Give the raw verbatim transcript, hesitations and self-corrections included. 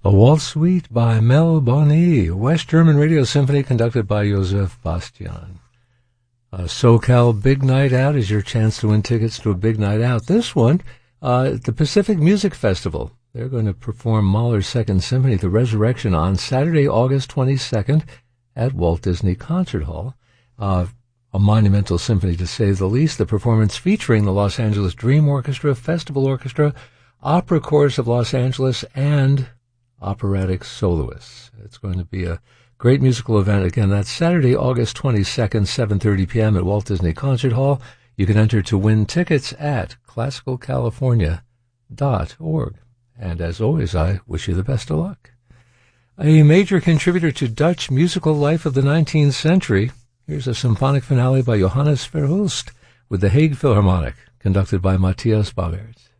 A Waltz Suite by Mel Boni, West German Radio Symphony conducted by Joseph Bastian. Uh, SoCal Big Night Out is your chance to win tickets to a big night out. This one, uh, the Pacific Music Festival. They're going to perform Mahler's Second Symphony, The Resurrection, on Saturday, August twenty-second at Walt Disney Concert Hall. Uh, a monumental symphony, to say the least. The performance featuring the Los Angeles Dream Orchestra, Festival Orchestra, Opera Chorus of Los Angeles, and operatic soloists. It's going to be a great musical event. Again, that's Saturday, August twenty-second, seven thirty p.m. at Walt Disney Concert Hall. You can enter to win tickets at classical california dot org. And as always, I wish you the best of luck. A major contributor to Dutch musical life of the nineteenth century, here's a symphonic finale by Johannes Verhulst with the Hague Philharmonic, conducted by Matthias Baberts.